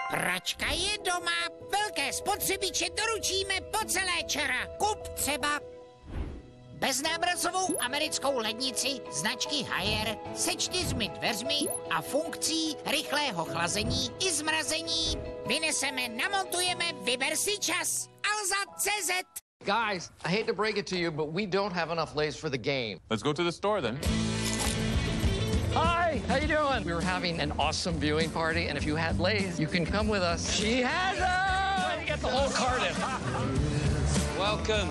Pračka je doma, velké spotřebiče doručíme po celé ČR. Kup třeba beznábrazovou americkou lednici značky Haier se 4 dveřmi a funkcí rychlého chlazení i zmrazení. Vyneseme, namontujeme, vyber si čas. Alza.cz. Guys, I hate to break it to you, but we don't have enough Lay's for the game. Let's go to the store then. Hi, how you doing? We were having an awesome viewing party, and if you had Lay's, you can come with us. She has them! Trying to get the whole carton. Welcome.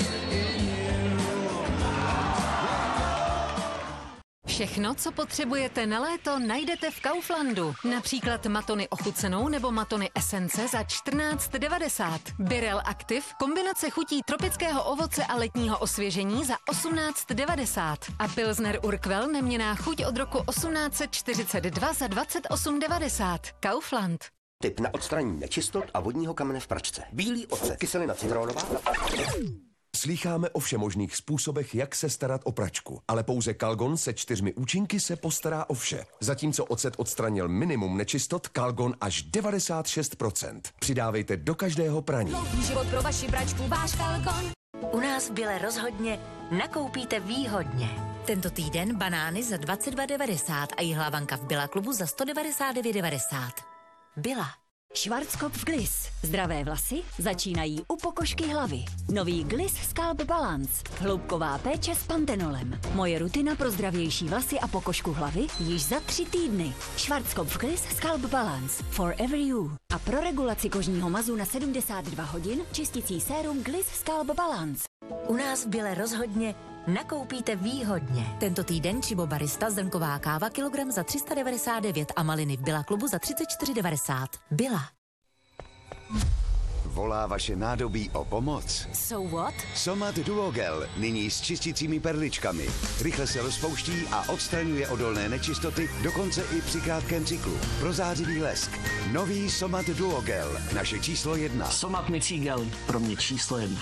Všechno, co potřebujete na léto, najdete v Kauflandu. Například matony ochucenou nebo matony esence za 14,90. Birel Active, kombinace chutí tropického ovoce a letního osvěžení za 18,90. A Pilsner Urquell neměnná chuť od roku 1842 za 28,90. Kaufland. Tip na odstranění nečistot a vodního kamene v pračce. Bílý ocet, kyselina citronová. Slýcháme o všemožných způsobech, jak se starat o pračku, ale pouze Calgon se 4 účinky se postará o vše. Zatímco ocet odstranil minimum nečistot, Calgon až 96%. Přidávejte do každého praní. Dlouhý život pro vaši pračku, váš Calgon. U nás v Bile rozhodně nakoupíte výhodně. Tento týden banány za 22,90 a jihlávanka v Billa klubu za 199,90. Billa. Schwarzkopf Gliss. Zdravé vlasy začínají u pokožky hlavy. Nový Gliss Scalp Balance. Hloubková péče s pantenolem. Moje rutina pro zdravější vlasy a pokožku hlavy již za 3 týdny. Schwarzkopf Gliss Scalp Balance. Forever you. A pro regulaci kožního mazu na 72 hodin čistící sérum Gliss Scalp Balance. U nás v Bile rozhodně nakoupíte výhodně. Tento týden Chibo Barista zrnková káva kilogram za 399 a maliny v Billa klubu za 34,90. Billa. Volá vaše nádobí o pomoc? So what? Somat Duogel, nyní s čistícími perličkami. Rychle se rozpouští a odstraňuje odolné nečistoty, dokonce i při krátkém cyklu. Prozářivý lesk. Nový Somat Duogel, naše číslo 1. Somat Micigel, pro mě číslo 1.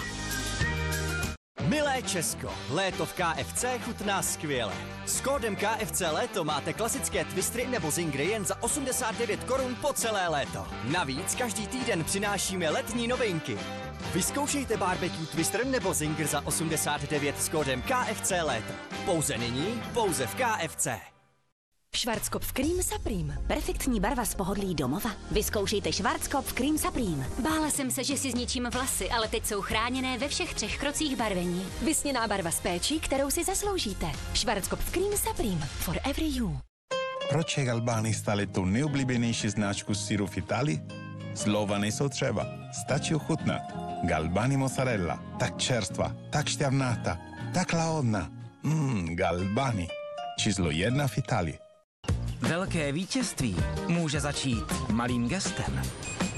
Milé Česko, léto v KFC chutná skvěle. S kódem KFC léto máte klasické twistry nebo zingry jen za 89 korun po celé léto. Navíc každý týden přinášíme letní novinky. Vyzkoušejte barbecue twister nebo zinger za 89 s kódem KFC léto. Pouze nyní, pouze v KFC. Schwarzkopf Cream Supreme. Perfektní barva z pohodlí domova. Vyzkoušejte Schwarzkopf Cream Supreme. Bála jsem se, že si zničím vlasy, ale teď jsou chráněné ve všech 3 krocích barvení. Vysněná barva z péčí, kterou si zasloužíte. Schwarzkopf Cream Supreme. Forever you. Proč je Galbani stále tou nejoblíbenější značku syru v Itálii? Slova nejsou třeba. Stačí ochutnat. Galbani mozzarella. Tak čerstvá, tak šťavnatá, tak lahodná. Galbani. Číslo 1 v Itálii. Velké vítězství může začít malým gestem.